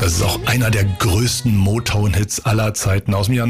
Das ist auch einer der größten Motown-Hits aller Zeiten aus dem Jahr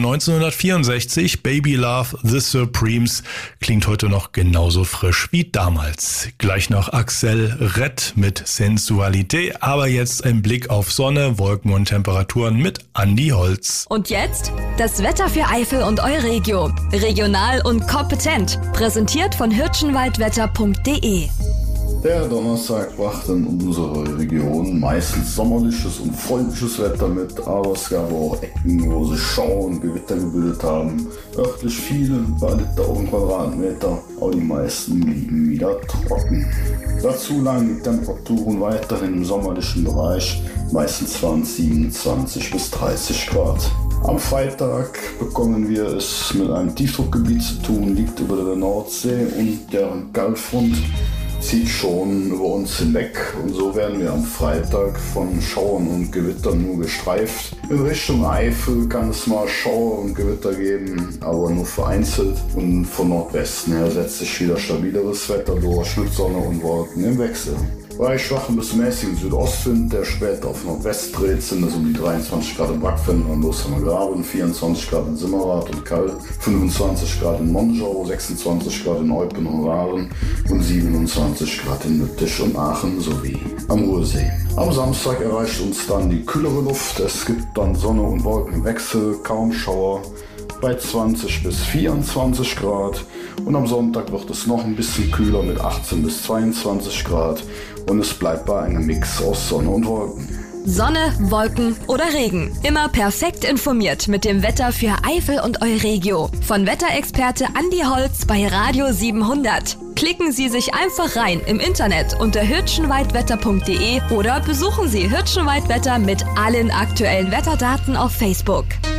1964. Baby Love, The Supremes, klingt heute noch genauso frisch wie damals. Gleich noch Axel Rett mit Sensualité, aber jetzt ein Blick auf Sonne, Wolken und Temperaturen mit Andi Holz. Und jetzt das Wetter für Eifel und Euregio. Regional und kompetent. Präsentiert von hirschenwaldwetter.de. Der Donnerstag brachte in unserer Region meistens sommerliches und freundliches Wetter mit, aber es gab auch Ecken, wo sich Schauer und Gewitter gebildet haben. Örtlich viele, bei Liter auf Quadratmeter, aber die meisten blieben wieder trocken. Dazu lagen die Temperaturen weiterhin im sommerlichen Bereich, meistens waren es 27 bis 30 Grad. Am Freitag bekommen wir es mit einem Tiefdruckgebiet zu tun, liegt über der Nordsee und der Galtfront zieht schon über uns hinweg und so werden wir am Freitag von Schauern und Gewittern nur gestreift. In Richtung Eifel kann es mal Schauer und Gewitter geben, aber nur vereinzelt, und von Nordwesten her setzt sich wieder stabileres Wetter durch mit Sonne und Wolken im Wechsel. Bei schwachem bis mäßigen Südostwind, der später auf Nordwest dreht, sind es um die 23 Grad in Backfen und Loshammer Graben, 24 Grad in Simmerath und Kall, 25 Grad in Monschau, 26 Grad in Eupen und Waren und 27 Grad in Lüttich und Aachen sowie am Ruhrsee. Am Samstag erreicht uns dann die kühlere Luft, es gibt dann Sonne und Wolken im Wechsel, kaum Schauer, bei 20 bis 24 Grad, und am Sonntag wird es noch ein bisschen kühler mit 18 bis 22 Grad und es bleibt bei einem Mix aus Sonne und Wolken. Sonne, Wolken oder Regen. Immer perfekt informiert mit dem Wetter für Eifel und Euregio. Von Wetterexperte Andi Holz bei Radio 700. Klicken Sie sich einfach rein im Internet unter hirschenwaldwetter.de oder besuchen Sie Hirschenwaldwetter mit allen aktuellen Wetterdaten auf Facebook.